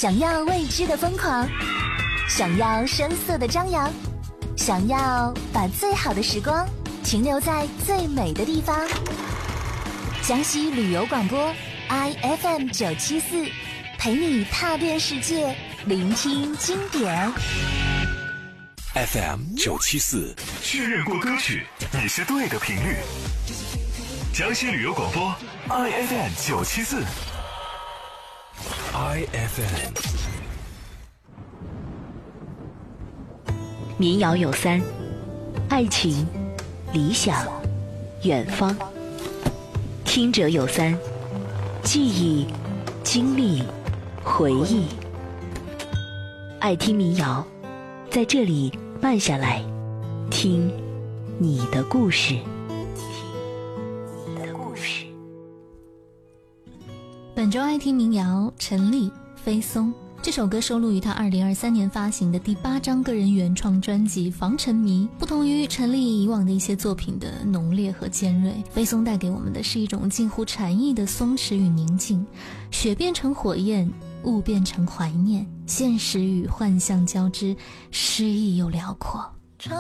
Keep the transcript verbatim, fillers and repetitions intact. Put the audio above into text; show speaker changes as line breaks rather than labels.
想要未知的疯狂，想要声色的张扬，想要把最好的时光停留在最美的地方。江西旅游广播 I F M 九七四，陪你踏遍世界，聆听经典。
F M 九七四，
确认过歌曲，你是对的频率。江西旅游广播 I F M 九七四
I F M。
民谣有三：爱情、理想、远方。听者有三：记忆、经历、回忆。爱听民谣，在这里慢下来，听你的故事。听你的故事。
本周爱听民谣，陈粒《飞松》。这首歌收录于他二零二三年发行的第八张个人原创专辑《防沉迷》。不同于陈粒以往的一些作品的浓烈和尖锐，《飞松》带给我们的是一种近乎禅意的松弛与宁静。雪变成火焰，雾变成怀念，现实与幻象交织，诗意又辽阔。